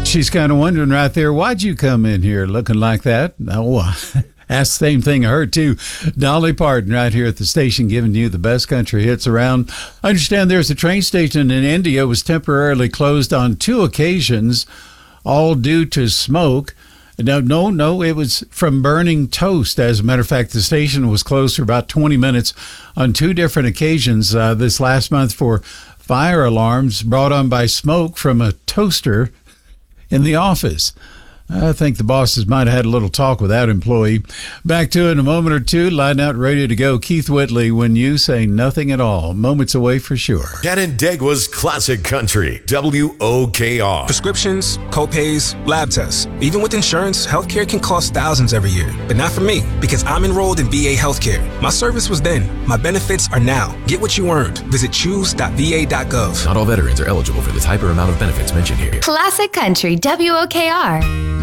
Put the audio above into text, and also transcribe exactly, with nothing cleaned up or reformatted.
she's kind of wondering right there, why'd you come in here looking like that? Oh, asked the same thing of her, too. Dolly Parton right here at the station giving you the best country hits around. I understand there's a train station in India was temporarily closed on two occasions, all due to smoke. No, no, no, it was from burning toast. As a matter of fact, the station was closed for about twenty minutes on two different occasions uh, this last month for fire alarms brought on by smoke from a toaster in the office. I think the bosses might have had a little talk with that employee. Back to it in a moment or two. Line out, ready to go. Keith Whitley, When You Say Nothing at All. Moments away for sure. Canandaigua's Classic Country, W O K R. Prescriptions, co-pays, lab tests. Even with insurance, healthcare can cost thousands every year. But not for me, because I'm enrolled in V A healthcare. My service was then. My benefits are now. Get what you earned. Visit choose dot v a dot gov. Not all veterans are eligible for the type or amount of benefits mentioned here. Classic Country, W O K R.